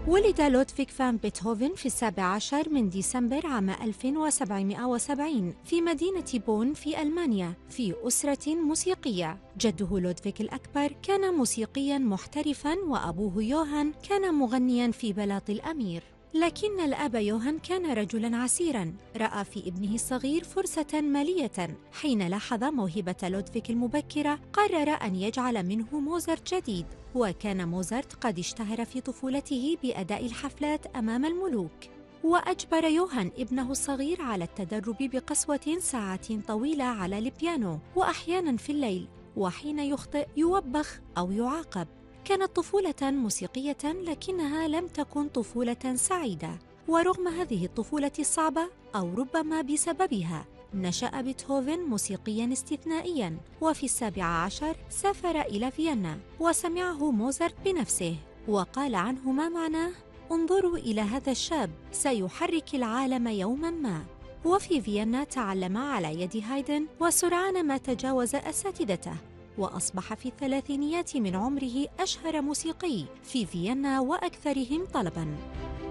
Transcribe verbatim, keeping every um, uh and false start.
ولد لودفيغ فان بيتهوفن في السابع عشر من ديسمبر عام ألف وسبعمائة وسبعين في مدينة بون في ألمانيا في أسرة موسيقية. جده لودفيغ الأكبر كان موسيقياً محترفاً، وأبوه يوهان كان مغنياً في بلاط الأمير. لكن الأب يوهان كان رجلاً عسيراً، رأى في ابنه الصغير فرصة مالية. حين لاحظ موهبة لودفيغ المبكرة قرر أن يجعل منه موزارت جديد. وكان موزارت قد اشتهر في طفولته بأداء الحفلات أمام الملوك. وأجبر يوهان ابنه الصغير على التدرب بقسوة ساعات طويلة على البيانو، وأحياناً في الليل، وحين يخطئ يوبخ أو يعاقب. كانت طفولة موسيقية، لكنها لم تكن طفولة سعيدة. ورغم هذه الطفولة الصعبة، أو ربما بسببها، نشأ بيتهوفن موسيقياً استثنائياً. وفي السابع عشر سافر إلى فيينا وسمعه موزارت بنفسه، وقال عنه ما معناه: انظروا إلى هذا الشاب، سيحرك العالم يوماً ما. وفي فيينا تعلم على يد هايدن، وسرعان ما تجاوز أساتذته، وأصبح في الثلاثينيات من عمره أشهر موسيقي في فيينا وأكثرهم طلباً.